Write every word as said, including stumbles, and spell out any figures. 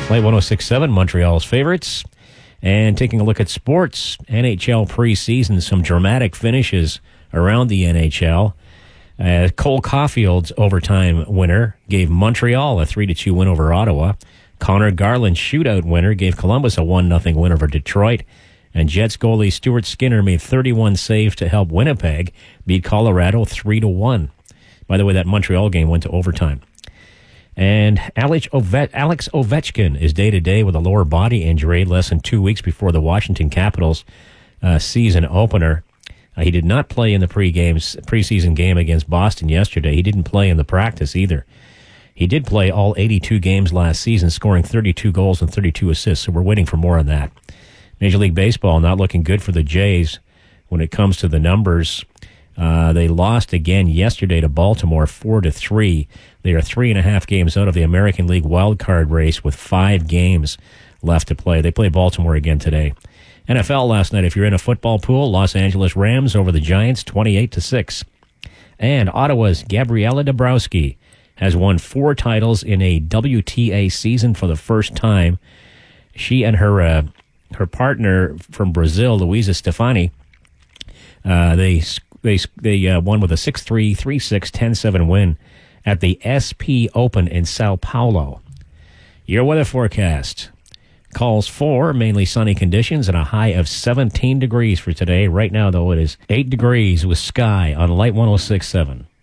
Light one oh six point seven, Montreal's favorites. And taking a look at sports, N H L preseason, some dramatic finishes around the N H L. Uh, Cole Caulfield's overtime winner gave Montreal a three to two win over Ottawa. Connor Garland's shootout winner gave Columbus a one nothing win over Detroit. And Jets goalie Stuart Skinner made thirty-one saves to help Winnipeg beat Colorado three to one. By the way, that Montreal game went to overtime. And Alex, Ove- Alex Ovechkin is day-to-day with a lower body injury less than two weeks before the Washington Capitals uh, season opener. Uh, he did not play in the pre-game, preseason game against Boston yesterday. He didn't play in the practice either. He did play all eighty-two games last season, scoring thirty-two goals and thirty-two assists, so we're waiting for more on that. Major League Baseball not looking good for the Jays when it comes to the numbers. Uh, they lost again yesterday to Baltimore, four to three. They are three and a half games out of the American League wild card race with five games left to play. They play Baltimore again today. N F L last night, if you're in a football pool, Los Angeles Rams over the Giants, twenty-eight to six. And Ottawa's Gabriela Dabrowski has won four titles in a W T A season for the first time. She and her uh, her partner from Brazil, Luisa Stefani, uh, they they they uh, won with a six three, three six, ten seven win at the S P Open in Sao Paulo. Your weather forecast calls for mainly sunny conditions and a high of seventeen degrees for today. Right now, though, it is eight degrees with sky on Light one oh six point seven.